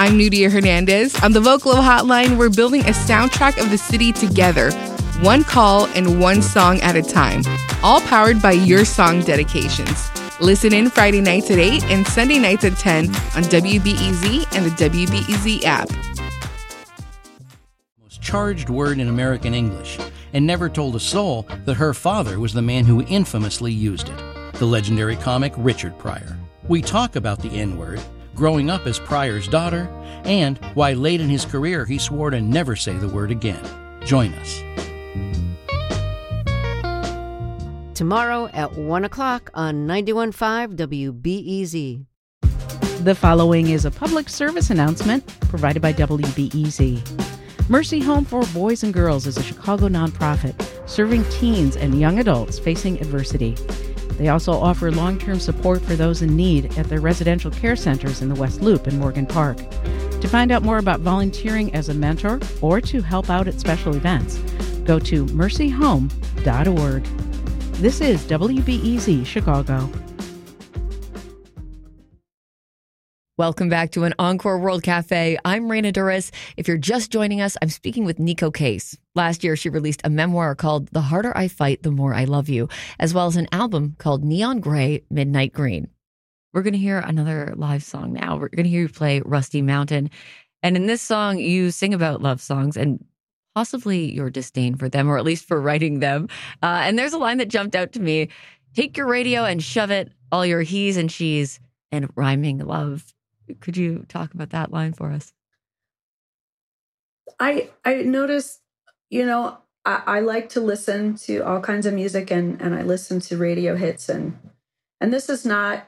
I'm Nudia Hernandez. On the Vocalo Hotline, we're building a soundtrack of the city together, one call and one song at a time, all powered by your song dedications. Listen in Friday nights at 8 and Sunday nights at 10 on WBEZ and the WBEZ app. Most charged word in American English, and never told a soul that her father was the man who infamously used it, the legendary comic Richard Pryor. We talk about the N-word, growing up as Pryor's daughter, and why late in his career he swore to never say the word again. Join us. Tomorrow at 1 o'clock on 91.5 WBEZ. The following is a public service announcement provided by WBEZ. Mercy Home for Boys and Girls is a Chicago nonprofit serving teens and young adults facing adversity. They also offer long-term support for those in need at their residential care centers in the West Loop and Morgan Park. To find out more about volunteering as a mentor or to help out at special events, go to mercyhome.org. This is WBEZ Chicago. Welcome back to an Encore World Cafe. I'm Raina Duras. If you're just joining us, I'm speaking with Neko Case. Last year, she released a memoir called The Harder I Fight, The More I Love You, as well as an album called Neon Gray, Midnight Green. We're going to hear another live song now. We're going to hear you play Rusty Mountain. And in this song, you sing about love songs and possibly your disdain for them, or at least for writing them. And there's a line that jumped out to me. Take your radio and shove it, all your he's and she's, and rhyming love. Could you talk about that line for us? I noticed, I like to listen to all kinds of music and I listen to radio hits and this is not,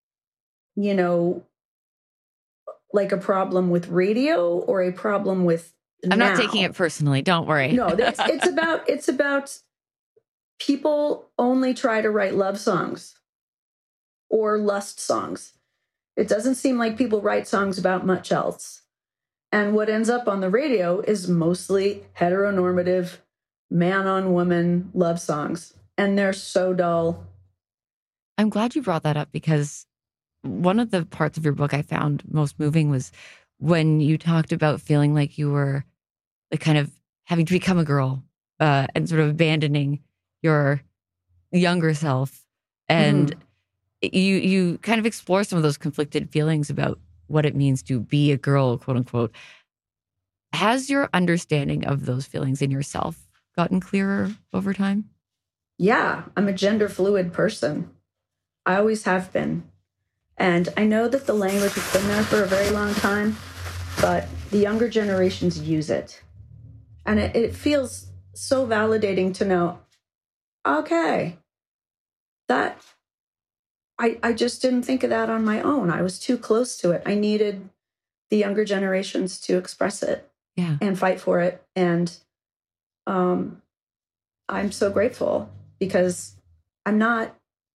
like a problem with radio or a problem with I'm not taking it personally. Don't worry. No, it's about people only try to write love songs or lust songs. It doesn't seem like people write songs about much else. And what ends up on the radio is mostly heteronormative, man-on-woman love songs. And they're so dull. I'm glad you brought that up because one of the parts of your book I found most moving was when you talked about feeling like you were like kind of having to become a girl and sort of abandoning your younger self. And you kind of explore some of those conflicted feelings about what it means to be a girl, quote unquote. Has your understanding of those feelings in yourself gotten clearer over time? Yeah, I'm a gender fluid person. I always have been. And I know that the language has been there for a very long time, but the younger generations use it. And it feels so validating to know, okay, that I just didn't think of that on my own. I was too close to it. I needed the younger generations to express it and fight for it. And I'm so grateful because I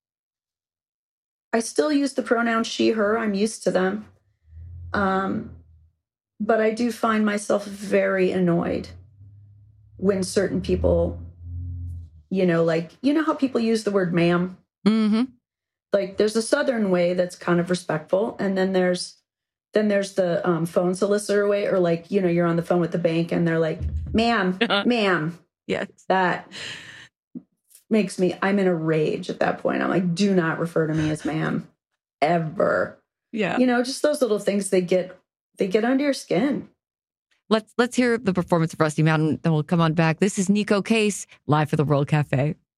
still use the pronouns she, her. I'm used to them. But I do find myself very annoyed when certain people, how people use the word ma'am? Mm-hmm. Like there's a Southern way that's kind of respectful. And then there's the phone solicitor way, or like, you're on the phone with the bank and they're like, ma'am, ma'am. Yes. That makes me, I'm in a rage at that point. I'm like, do not refer to me as ma'am ever. Yeah. Just those little things, they get under your skin. Let's hear the performance of Rusty Mountain, then we'll come on back. This is Neko Case, live for the World Cafe.